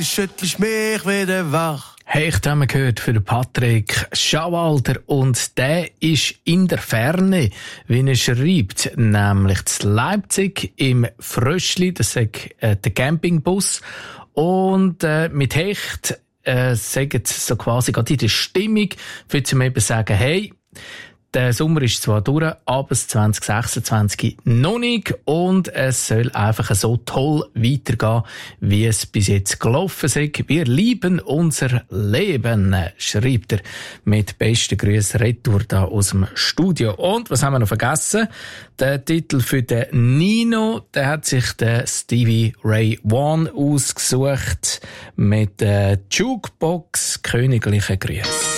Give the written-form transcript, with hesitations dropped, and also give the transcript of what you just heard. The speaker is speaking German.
Schüttelst mich wieder wach. Hey, ich habe gehört für den Patrick Schauwalter und der ist in der Ferne, wie er schreibt, nämlich in Leipzig im Fröschli, das ist der Campingbus und mit Hecht sagen sie so quasi gerade in der Stimmung, für zum eben sagen, hey, der Sommer ist zwar durch, aber das 2026 noch nicht und es soll einfach so toll weitergehen, wie es bis jetzt gelaufen ist. Wir lieben unser Leben, schreibt er mit besten Grüßen retour da aus dem Studio. Und was haben wir noch vergessen? Der Titel für den Nino, der hat sich der Stevie Ray Vaughan ausgesucht mit der Jukebox Königliche Grüße.